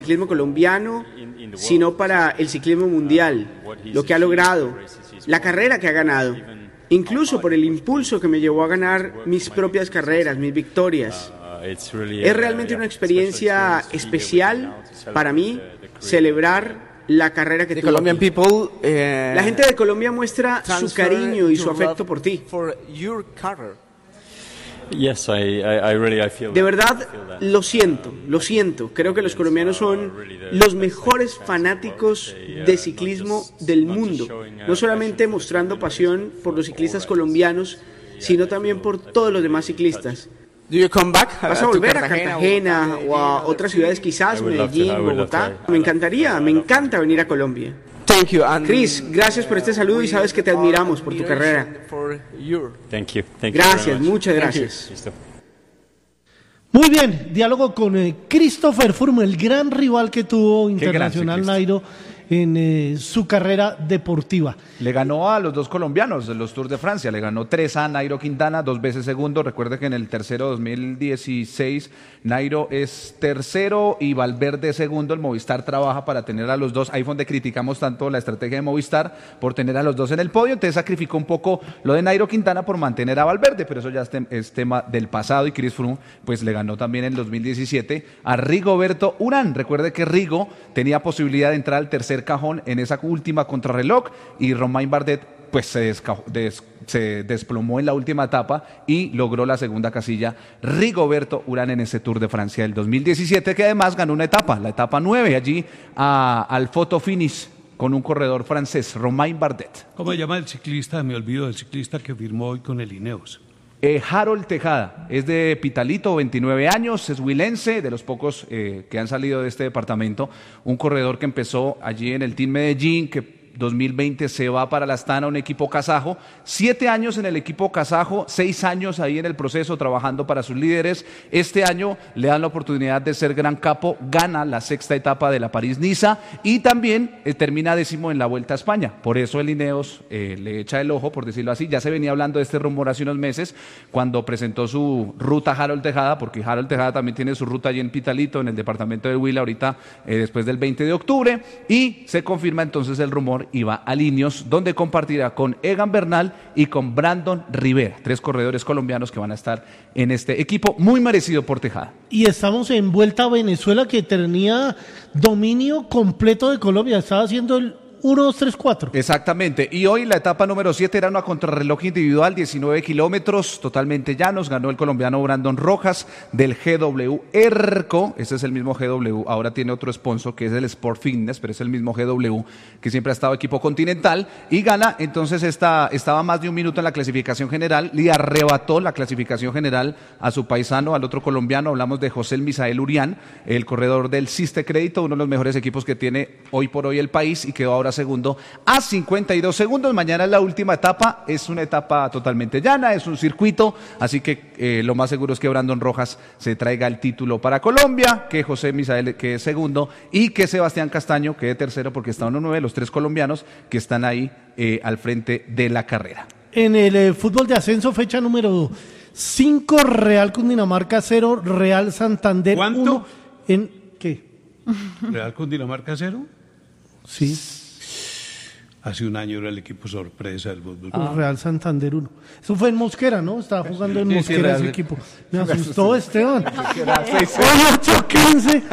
ciclismo colombiano, sino para el ciclismo mundial, lo que ha logrado, la carrera que ha ganado, incluso por el impulso que me llevó a ganar mis propias carreras, mis victorias. Es realmente una experiencia especial para mí celebrar la carrera que tuve. La gente de Colombia muestra su cariño y su afecto por ti. De verdad, lo siento. Creo que los colombianos son los mejores fanáticos de ciclismo del mundo. No solamente mostrando pasión por los ciclistas colombianos, sino también por todos los demás ciclistas. ¿Vas a volver a Cartagena o a otras ciudades quizás, Medellín, Bogotá? Me encanta venir a Colombia. Chris, gracias por este saludo y sabes que te admiramos por tu carrera. Gracias, muchas gracias. Muy bien, diálogo con Christopher Froome, el gran rival que tuvo Internacional Nairo en su carrera deportiva. Le ganó a los dos colombianos de los Tours de Francia, le ganó 3 a Nairo Quintana, 2 veces segundo. Recuerde que en el tercero 2016 Nairo es tercero y Valverde segundo. El Movistar trabaja para tener a los dos. Ahí fue donde criticamos tanto la estrategia de Movistar por tener a los dos en el podio. Entonces sacrificó un poco lo de Nairo Quintana por mantener a Valverde, pero eso ya es tema del pasado. Y Chris Froome pues le ganó también en 2017 a Rigoberto Urán. Recuerde que Rigo tenía posibilidad de entrar al tercer cajón en esa última contrarreloj y Romain Bardet pues se desplomó en la última etapa y logró la segunda casilla Rigoberto Urán en ese Tour de Francia del 2017, que además ganó una etapa, la etapa 9 allí al photo finish con un corredor francés, Romain Bardet. ¿Cómo se llama el ciclista? Me olvido del ciclista que firmó hoy con el Ineos. Harold Tejada, es de Pitalito, 29 años, es huilense, de los pocos que han salido de este departamento, un corredor que empezó allí en el Team Medellín, que 2020 se va para la Astana, un equipo kazajo, 7 años en el equipo kazajo, 6 años ahí en el proceso trabajando para sus líderes. Este año le dan la oportunidad de ser gran capo, gana la 6ª etapa de la París-Niza y también termina 10º en la Vuelta a España. Por eso el Ineos le echa el ojo, por decirlo así. Ya se venía hablando de este rumor hace unos meses cuando presentó su ruta Harold Tejada, porque Harold Tejada también tiene su ruta allí en Pitalito, en el departamento de Huila, ahorita después del 20 de octubre, y se confirma entonces el rumor y va a Ineos, donde compartirá con Egan Bernal y con Brandon Rivera, 3 corredores colombianos que van a estar en este equipo, muy merecido por Tejada. Y estamos en Vuelta a Venezuela, que tenía dominio completo de Colombia, estaba haciendo el 1, 2, 3, 4. Exactamente, y hoy la etapa número 7 era una contrarreloj individual, 19 kilómetros, totalmente llanos, ganó el colombiano Brandon Rojas del GW ERCO, ese es el mismo GW, ahora tiene otro sponsor que es el Sport Fitness, pero es el mismo GW que siempre ha estado equipo continental, y gana, entonces estaba más de un minuto en la clasificación general, le arrebató la clasificación general a su paisano, al otro colombiano, hablamos de José Misael Urián, el corredor del Siste Crédito, uno de los mejores equipos que tiene hoy por hoy el país, y quedó ahora segundo a 52 segundos. Mañana es la última etapa, es una etapa totalmente llana, es un circuito, así que lo más seguro es que Brandon Rojas se traiga el título para Colombia, que José Misael quede segundo y que Sebastián Castaño quede tercero, porque está uno de los 3 colombianos que están ahí al frente de la carrera. En el fútbol de ascenso, fecha número 5, Real Cundinamarca 0, Real Santander 1. ¿Cuánto? ¿En qué? ¿Real Cundinamarca 0? Sí. Hace un año era el equipo sorpresa del fútbol. Real Santander 1. Eso fue en Mosquera, ¿no? Estaba jugando en Mosquera ese equipo. Me asustó Esteban. 8-15.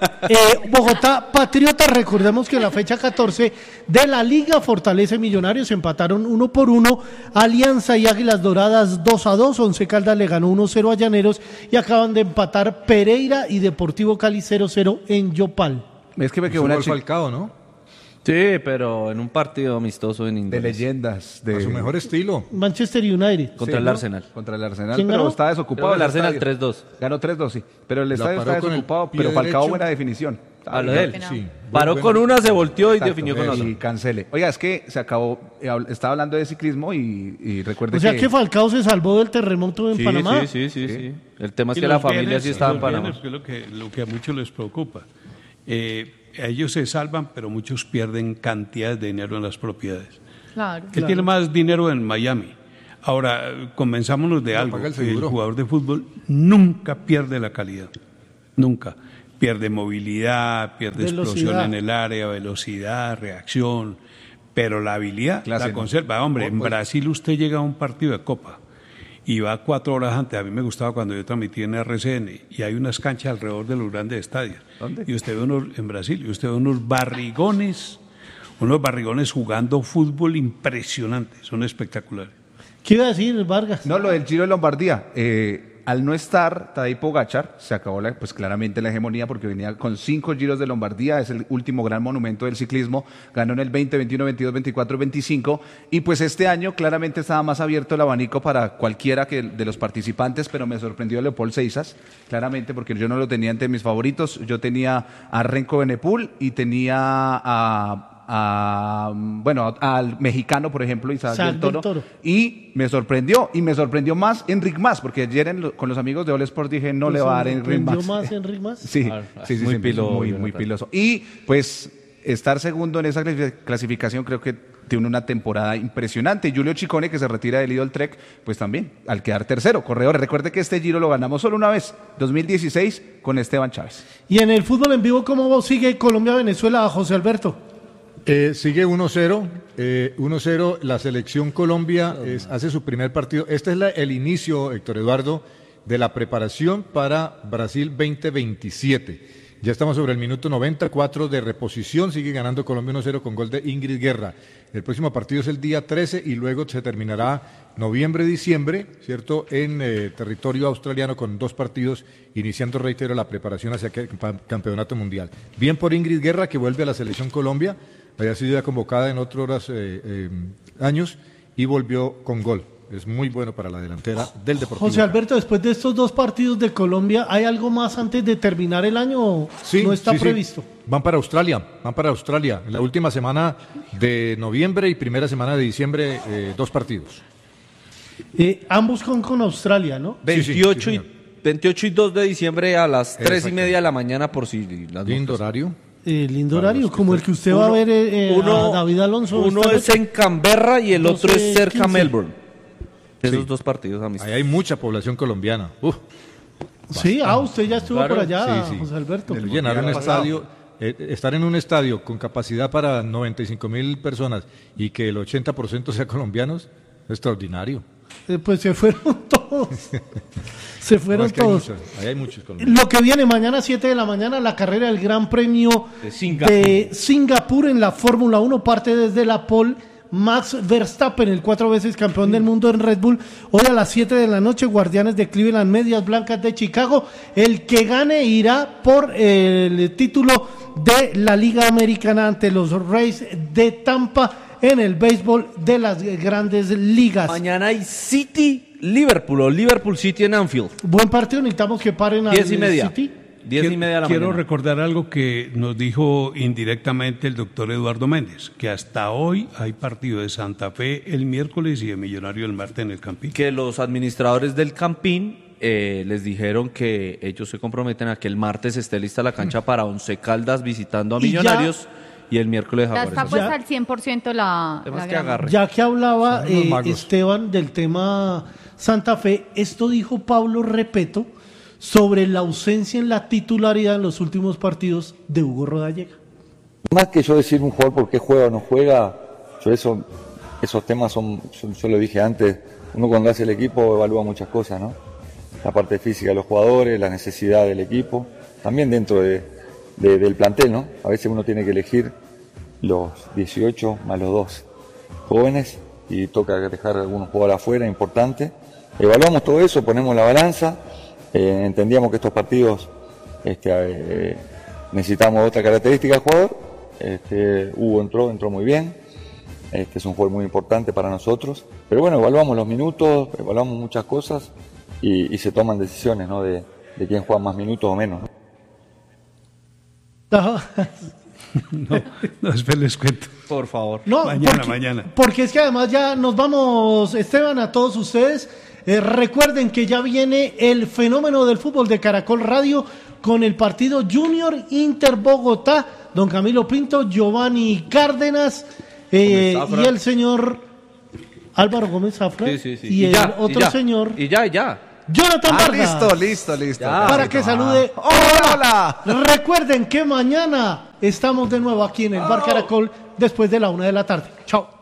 Bogotá Patriota, recordemos que la fecha 14 de la Liga Fortaleza y Millonarios empataron 1-1. Alianza y Águilas Doradas 2-2. Once Caldas le ganó 1-0 a Llaneros y acaban de empatar Pereira y Deportivo Cali 0-0 en Yopal. Es que me quedó una Falcao, ¿no? Sí, pero en un partido amistoso en Indonesia. De leyendas. A su mejor estilo. Manchester United. Contra el Arsenal. Contra el Arsenal, ¿Quién pero ganó? está desocupado. El Arsenal 3-2. Ganó 3-2, sí. Pero el estadio paró está con el desocupado, pie pero Falcao derecho. buena definición. A lo de él. Sí. Paró Bueno. con una, se volteó y Exacto, definió con otra. y cancele. Oiga, es que se acabó, estaba hablando de ciclismo y recuerde O sea que Falcao se salvó del terremoto en Panamá. Sí. El tema es Y que la los familia bienes, sí estaba en los Panamá. bienes, que es lo que a muchos les preocupa. A ellos se salvan, pero muchos pierden cantidades de dinero en las propiedades. Claro. Él tiene más dinero en Miami. Ahora, convenzámonos de algo. paga el El seguro. jugador de fútbol nunca pierde la calidad. Nunca. pierde movilidad, pierde explosión en el área, velocidad, reacción, pero la habilidad la conserva. Hombre, en Brasil usted llega a un partido de Copa y va 4 horas antes. A mí me gustaba cuando yo transmitía en RCN y hay unas canchas alrededor de los grandes estadios. ¿Dónde? Y usted ve en Brasil, y usted ve unos barrigones jugando fútbol impresionantes, son espectaculares. ¿Qué iba a decir, Vargas? No, lo del Giro de Lombardía. Al no estar Tadej Pogačar, se acabó pues claramente la hegemonía porque venía con 5 Giros de Lombardía, es el último gran monumento del ciclismo, ganó en el 20, 21, 22, 24, 25 y pues este año claramente estaba más abierto el abanico para cualquiera de los participantes, pero me sorprendió Leopold Seisas, claramente porque yo no lo tenía entre mis favoritos, yo tenía a Renko Benepul y tenía al mexicano, por ejemplo, Isaac del Toro, y me sorprendió más Enric Mas, porque ayer con los amigos de All Sports dije, no le va a dar Enric Mas. ¿Más Enric Mas? Sí, muy piloso. Y pues estar segundo en esa clasificación creo que tiene una temporada impresionante. Y Giulio Ciccone, que se retira del Lidl Trek, pues también, al quedar tercero, corredor. Recuerde que este Giro lo ganamos solo una vez, 2016, con Esteban Chávez. Y en el fútbol en vivo, ¿cómo sigue Colombia-Venezuela, José Alberto? Sigue 1-0, 1-0, la selección Colombia hace su primer partido. Este es el inicio, Héctor Eduardo, de la preparación para Brasil 2027. Ya estamos sobre el minuto 94 de reposición, sigue ganando Colombia 1-0 con gol de Ingrid Guerra. El próximo partido es el día 13 y luego se terminará noviembre-diciembre, ¿cierto?, en territorio australiano con 2 partidos, iniciando, reitero, la preparación hacia el campeonato mundial. Bien por Ingrid Guerra, que vuelve a la selección Colombia, había sido ya convocada en otros años y volvió con gol. Es muy bueno para la delantera del Deportivo. José Alberto, después de estos 2 partidos de Colombia, ¿hay algo más antes de terminar el año o no está previsto? Sí. Van para Australia. En la última semana de noviembre y primera semana de diciembre, 2 partidos. Ambos con Australia, ¿no? 28 y 2 de diciembre a las 3:30 de la mañana, por si las lindo horario. Lindo horario, como el que usted va a ver a David Alonso. Uno es en Canberra y el otro es cerca a Melbourne. Esos 2 partidos amistosos. Ahí hay mucha población colombiana. Sí, usted ya estuvo por allá, sí. José Alberto. Llenar un estadio, estar en un estadio con capacidad para 95,000 personas y que el 80% sea colombianos, es extraordinario. Pues se fueron todos. Se fueron todos. Ahí hay muchos colombianos. Lo que viene mañana, 7 de la mañana, la carrera del Gran Premio de Singapur en la Fórmula 1, parte desde la pole. Max Verstappen, el 4 veces campeón del mundo en Red Bull. Hoy a las 7 de la noche, Guardianes de Cleveland, Medias Blancas de Chicago. El que gane irá por el título de la Liga Americana ante los Rays de Tampa en el béisbol de las grandes ligas. Mañana hay City-Liverpool o Liverpool-City en Anfield. Buen partido, necesitamos que paren al 10:30. City. 10:30 de la mañana. Quiero recordar algo que nos dijo indirectamente el doctor Eduardo Méndez, que hasta hoy hay partido de Santa Fe el miércoles y de Millonario el martes en el Campín. Que los administradores del Campín les dijeron que ellos se comprometen a que el martes esté lista la cancha para Once Caldas visitando a Millonarios y el miércoles ya está pues ya al 100% la que ya que hablaba Esteban del tema Santa Fe, esto dijo Pablo Repeto sobre la ausencia en la titularidad en los últimos partidos de Hugo Rodallega. Más que yo decir un jugador por qué juega o no juega, yo esos temas yo lo dije antes, uno cuando hace el equipo evalúa muchas cosas, ¿no? La parte física de los jugadores, la necesidad del equipo, también dentro del plantel, ¿no? A veces uno tiene que elegir los 18 más los 2 jóvenes y toca dejar algunos jugadores afuera, importante. Evaluamos todo eso, ponemos la balanza. Entendíamos que estos partidos necesitamos otra característica del jugador. Hugo entró muy bien. Es un jugador muy importante para nosotros. Pero bueno, evaluamos los minutos, evaluamos muchas cosas y se toman decisiones, ¿no? de quién juega más minutos o menos, ¿no? No, después les cuento. Por favor. No, mañana. Porque es que además ya nos vamos, Esteban, a todos ustedes. Recuerden que ya viene el fenómeno del fútbol de Caracol Radio con el partido Junior Inter Bogotá, don Camilo Pinto, Giovanni Cárdenas y el señor Álvaro Gómez Zafra sí. y el otro señor. Y ya. Jonathan Vargas. Listo. Para que salude. Hola. Recuerden que mañana estamos de nuevo aquí en el Bar Caracol después de la 1 de la tarde. Chao.